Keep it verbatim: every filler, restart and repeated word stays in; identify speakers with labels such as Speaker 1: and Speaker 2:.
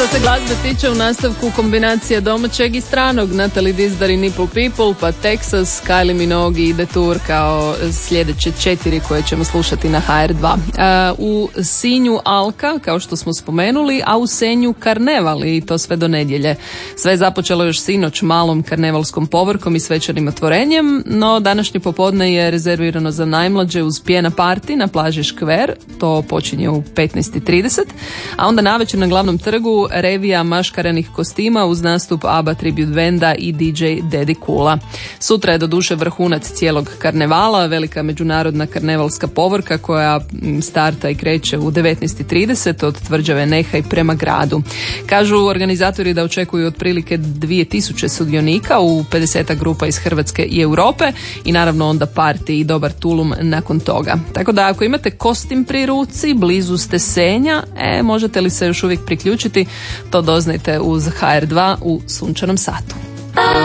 Speaker 1: Što se glazbe tiče, u nastavku kombinacija domaćeg i stranog, Natalie Dizdar i Nipple People, pa Texas, Kylie Minogue i The Tour kao sljedeće četiri koje ćemo slušati na ha er dva. U Sinju Alka, kao što smo spomenuli, a u Senju Karneval, i to sve do nedjelje. Sve je započelo još sinoć malom karnevalskom povorkom i svečanim otvorenjem, no današnje popodne je rezervirano za najmlađe uz pjena party na plaži Škver, to počinje u petnaest i trideset, a onda navečer na glavnom trgu revija maškarenih kostima uz nastup ABBA tribute benda i di džej Daddy Kula. Sutra je doduše vrhunac cijelog karnevala, velika međunarodna karnevalska povorka koja starta i kreće u devetnaest i trideset od tvrđave Nehaj prema gradu. Kažu organizatori da očekuju otprilike dvije tisuće sudionika u pedeset grupa iz Hrvatske i Europe i naravno onda party i dobar tulum nakon toga. Tako da ako imate kostim pri ruci, blizu ste Senja, e, možete li se još uvijek priključiti, to doznajte uz ha er dva u Sunčanom satu.